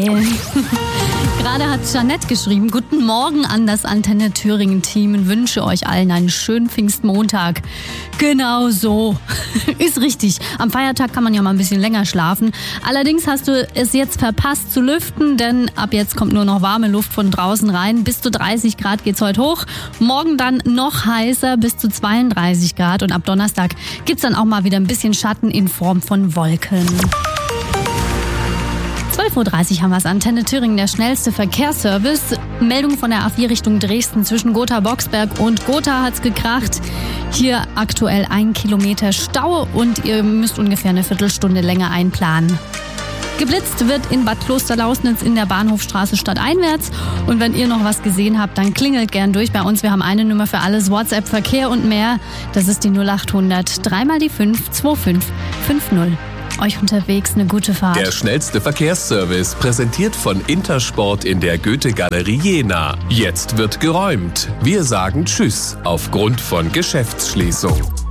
erzählen. Gerade hat Jeanette geschrieben, guten Morgen an das Antenne Thüringen-Team und wünsche euch allen einen schönen Pfingstmontag. Genau so. Ist richtig. Am Feiertag kann man ja mal ein bisschen länger schlafen. Allerdings hast du es jetzt verpasst zu lüften, denn ab jetzt kommt nur noch warme Luft von draußen rein. Bis zu 30 Grad geht's heute hoch. Morgen dann noch heißer, bis zu 32 Grad. Und ab Donnerstag gibt's dann auch mal wieder ein bisschen Schatten in Form von Wolken. 12.30 Uhr haben wir es. Antenne Thüringen, der schnellste Verkehrsservice. Meldung von der A4 Richtung Dresden. Zwischen Gotha-Boxberg und Gotha hat's gekracht. Hier aktuell 1 Kilometer Stau und ihr müsst ungefähr eine Viertelstunde länger einplanen. Geblitzt wird in Bad Klosterlausnitz in der Bahnhofstraße stadteinwärts. Und wenn ihr noch was gesehen habt, dann klingelt gern durch bei uns. Wir haben eine Nummer für alles, WhatsApp, Verkehr und mehr. Das ist die 0800 3 mal die 5 2550. Euch unterwegs eine gute Fahrt. Der schnellste Verkehrsservice, präsentiert von Intersport in der Goethe-Galerie Jena. Jetzt wird geräumt. Wir sagen Tschüss aufgrund von Geschäftsschließung.